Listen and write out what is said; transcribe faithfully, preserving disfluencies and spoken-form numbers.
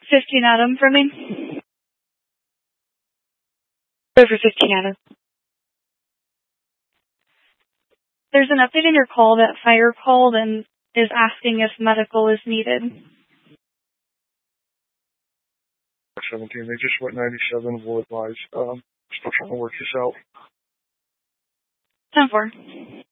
fifteen Adam for me. Over fifteen Adam. There's an update in your call that fire called and is asking if medical is needed. seventeen, they just went ninety-seven, will advise. Um, still trying to work this out. ten four.